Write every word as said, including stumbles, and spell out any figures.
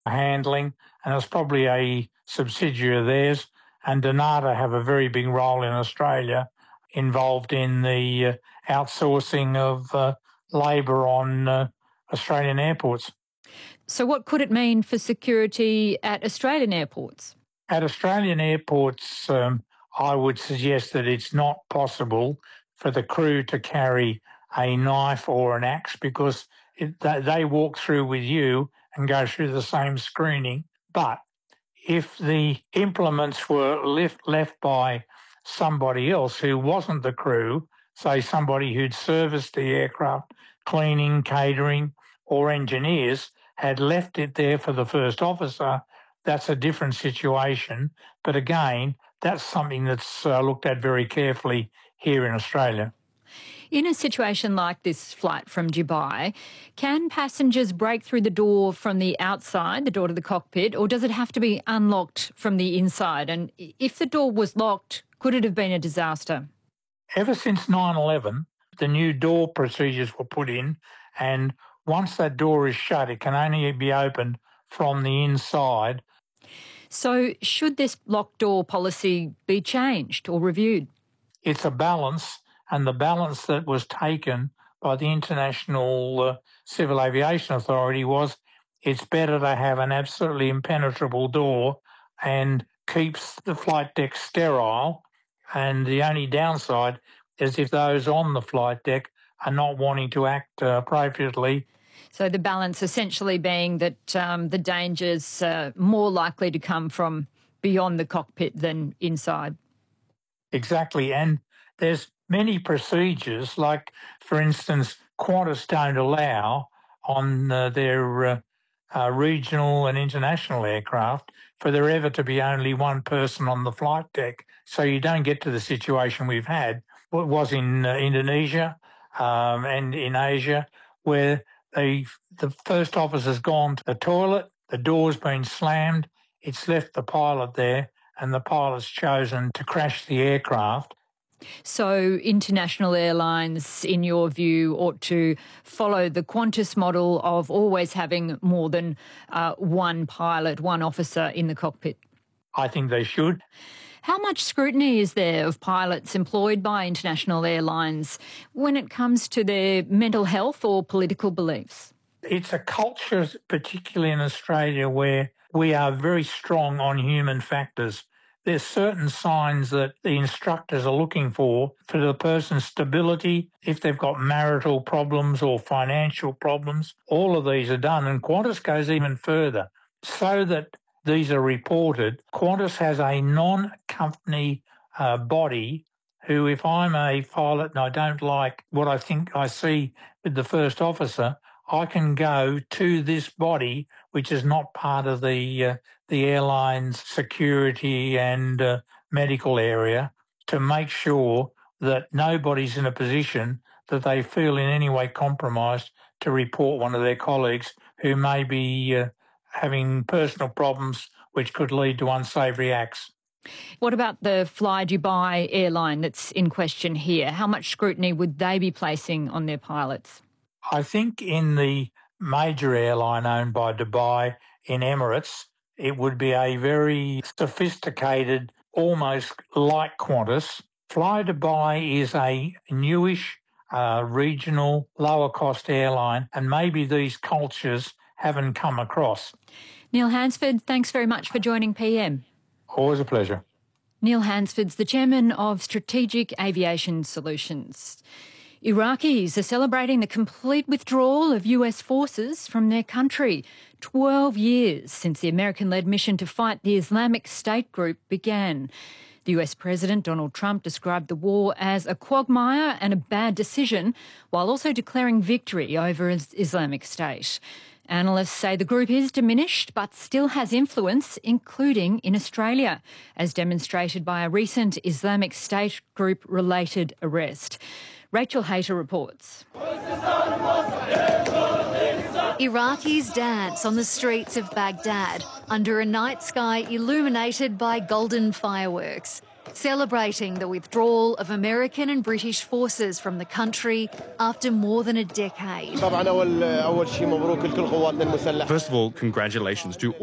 handling, and it's probably a subsidiary of theirs. And Donata have a very big role in Australia, involved in the uh, outsourcing of uh, labour on uh, Australian airports. So what could it mean for security at Australian airports? At Australian airports, um, I would suggest that it's not possible for the crew to carry a knife or an axe, because it, they walk through with you and go through the same screening. But if the implements were left, left by somebody else who wasn't the crew, say somebody who'd serviced the aircraft, cleaning, catering, or engineers, had left it there for the first officer, that's a different situation. But again, that's something that's uh, looked at very carefully here in Australia. In a situation like this flight from Dubai, can passengers break through the door from the outside, the door to the cockpit, or does it have to be unlocked from the inside? And if the door was locked, could it have been a disaster? Ever since nine eleven, the new door procedures were put in, and once that door is shut, it can only be opened from the inside. So should this locked door policy be changed or reviewed? It's a balance, and the balance that was taken by the International uh, Civil Aviation Authority was it's better to have an absolutely impenetrable door and keeps the flight deck sterile, and the only downside is if those on the flight deck are not wanting to act uh, appropriately. So the balance essentially being that um, the danger's uh, more likely to come from beyond the cockpit than inside. Exactly, and there's many procedures, like, for instance, Qantas don't allow on uh, their uh, uh, regional and international aircraft for there ever to be only one person on the flight deck, so you don't get to the situation we've had. What was in uh, Indonesia um, and in Asia, where the, the first officer's gone to the toilet, the door's been slammed, it's left the pilot there, and the pilot's chosen to crash the aircraft. So international airlines, in your view, ought to follow the Qantas model of always having more than uh, one pilot, one officer in the cockpit? I think they should. How much scrutiny is there of pilots employed by international airlines when it comes to their mental health or political beliefs? It's a culture, particularly in Australia, where we are very strong on human factors. There's certain signs that the instructors are looking for for the person's stability, if they've got marital problems or financial problems. All of these are done, and Qantas goes even further. So that these are reported, Qantas has a non-company uh, body who, if I'm a pilot and I don't like what I think I see with the first officer, I can go to this body, which is not part of the uh, the airline's security and uh, medical area, to make sure that nobody's in a position that they feel in any way compromised to report one of their colleagues who may be uh, having personal problems which could lead to unsavoury acts. What about the Fly Dubai airline that's in question here? How much scrutiny would they be placing on their pilots? I think in the major airline owned by Dubai, in Emirates, it would be a very sophisticated, almost like Qantas. Fly Dubai is a newish, uh, regional, lower-cost airline, and maybe these cultures haven't come across. Neil Hansford, thanks very much for joining P M. Always a pleasure. Neil Hansford's the chairman of Strategic Aviation Solutions. Iraqis are celebrating the complete withdrawal of U S forces from their country, twelve years since the American-led mission to fight the Islamic State group began. The U S President Donald Trump described the war as a quagmire and a bad decision, while also declaring victory over Islamic State. Analysts say the group is diminished but still has influence, including in Australia, as demonstrated by a recent Islamic State group-related arrest. Rachel Hayter reports. Iraqis dance on the streets of Baghdad under a night sky illuminated by golden fireworks. celebrating the withdrawal of American and British forces from the country after more than a decade. First of all, congratulations to